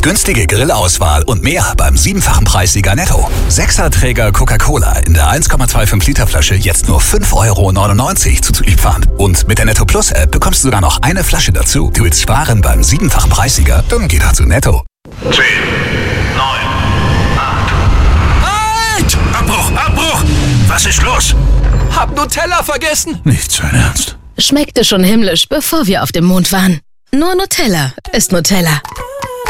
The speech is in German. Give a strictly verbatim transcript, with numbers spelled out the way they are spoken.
Die günstige Grillauswahl und mehr beim siebenfachen Preissieger Netto. Sechserträger Coca-Cola in der eins Komma fünfundzwanzig Liter Flasche jetzt nur fünf Euro neunundneunzig zu liefern. Und mit der Netto Plus App bekommst du sogar noch eine Flasche dazu. Du willst sparen beim siebenfachen Preissieger? Dann geh doch zu Netto. zehn, neun, acht. Halt! Abbruch, Abbruch! Was ist los? Hab Nutella vergessen. Nicht sein Ernst. Schmeckte schon himmlisch, bevor wir auf dem Mond waren. Nur Nutella ist Nutella.